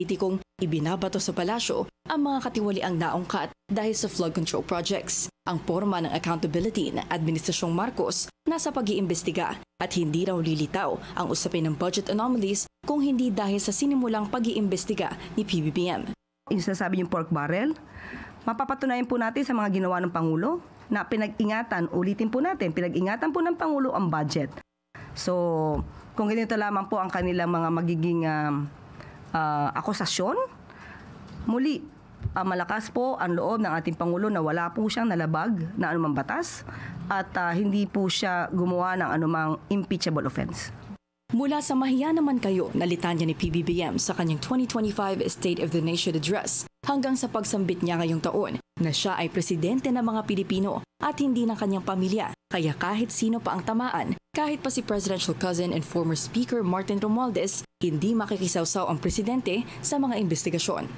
politikong ibinabato sa palasyo ang mga katiwaliang naungkat dahil sa flood control projects. Ang forma ng accountability ng Administrasyong Marcos nasa pag-iimbestiga at hindi raw lilitaw ang usapin ng budget anomalies kung hindi dahil sa sinimulang pag-iimbestiga ni PBBM. Yung sinasabi yung pork barrel, mapapatunayan po natin sa mga ginawa ng Pangulo na pinag-ingatan, ulitin po natin, pinag-ingatan po ng Pangulo ang budget. So, kung ganito lamang po ang kanilang mga magiging akusasyon, muli, malakas po ang loob ng ating Pangulo na wala po siyang nalabag na anumang batas at hindi po siya gumawa ng anumang impeachable offense. Mula sa mahiya naman kayo na litanya ni PBBM sa kanyang 2025 State of the Nation Address hanggang sa pagsambit niya ngayong taon na siya ay presidente ng mga Pilipino at hindi ng kanyang pamilya. Kaya kahit sino pa ang tamaan, kahit pa si presidential cousin and former Speaker Martin Romualdez, hindi makikisawsaw ang presidente sa mga investigasyon.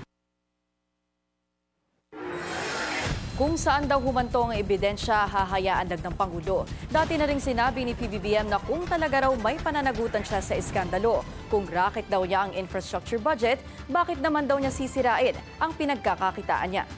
Kung saan daw humanto ang ebidensya, hahayaan lang ng Pangulo. Dati na ring sinabi ni PBBM na kung talaga raw may pananagutan siya sa iskandalo, kung racket daw niya ang infrastructure budget, bakit naman daw niya sisirain ang pinagkakakitaan niya?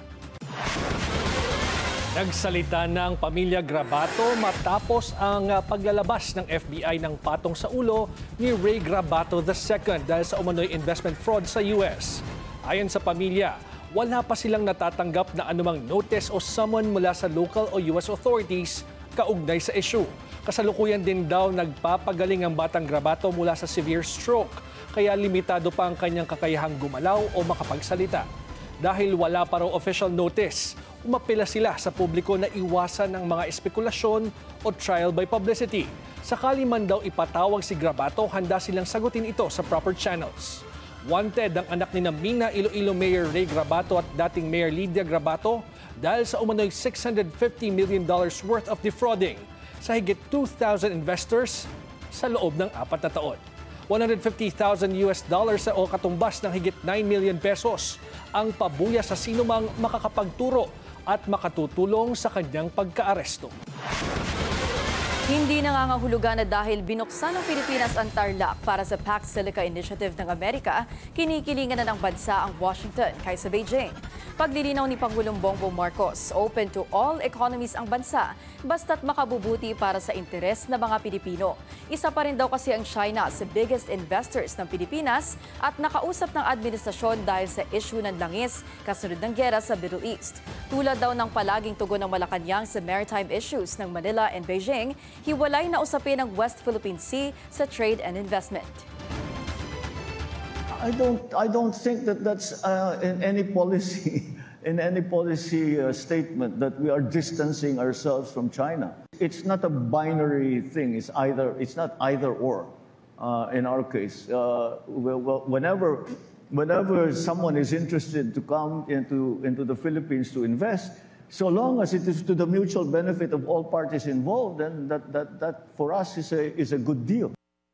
Nagsalita ng pamilya Grabato matapos ang paglalabas ng FBI ng patong sa ulo ni Ray Grabato II dahil sa umano'y investment fraud sa US. Ayon sa pamilya, wala pa silang natatanggap na anumang notice o summon mula sa local o US authorities kaugnay sa issue. Kasalukuyan din daw nagpapagaling ang batang Grabato mula sa severe stroke, kaya limitado pa ang kanyang kakayahang gumalaw o makapagsalita. Dahil wala pa raw official notice, umapela sila sa publiko na iwasan ang mga espekulasyon o trial by publicity. Sakali man daw ipatawag si Grabato, handa silang sagutin ito sa proper channels. Wanted ang anak ni Mina Iloilo Mayor Ray Grabato at dating Mayor Lydia Grabato dahil sa umano'y $650 million worth of defrauding sa higit 2,000 investors sa loob ng 4 na taon. $150,000 o katumbas ng higit 9 million pesos ang pabuya sa sinumang makakapagturo at makatutulong sa kanyang pagkaaresto. Hindi nangangahulugan na dahil binuksan ng Pilipinas ang Tarlac para sa Pax Silica Initiative ng Amerika, kinikilingan na ng bansa ang Washington kaysa Beijing. Paglilinaw ni Pangulong Bongbong Marcos, open to all economies ang bansa, basta't makabubuti para sa interes ng mga Pilipino. Isa pa rin daw kasi ang China sa biggest investors ng Pilipinas at nakausap ng administrasyon dahil sa issue ng langis kasunod ng giyera sa Middle East. Tulad daw ng palaging tugon ng Malacanang sa maritime issues ng Manila and Beijing, hiwalay na usapin ang West Philippine Sea sa trade and investment. I don't think that that's in any policy statement that we are distancing ourselves from China. It's not a binary thing. It's not either or. In our case, whenever someone is interested to come into the Philippines to invest, so long as it is to the mutual benefit of all parties involved, then that for us is a good deal.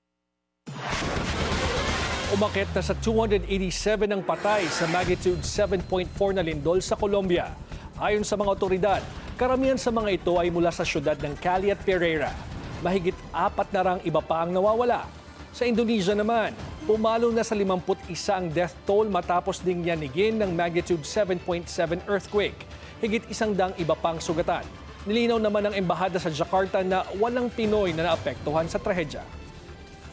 Umakit na sa 287 ang patay sa magnitude 7.4 na lindol sa Colombia. Ayon sa mga otoridad, karamihan sa mga ito ay mula sa syudad ng Cali at Pereira. Mahigit 4 na rang iba pa ang nawawala. Sa Indonesia naman, pumalo na sa 51 ang death toll matapos ding yanigin ng magnitude 7.7 earthquake. Higit 100 iba pang sugatan. Nilinaw naman ng embahada sa Jakarta na walang Pinoy na naapektuhan sa trahedya.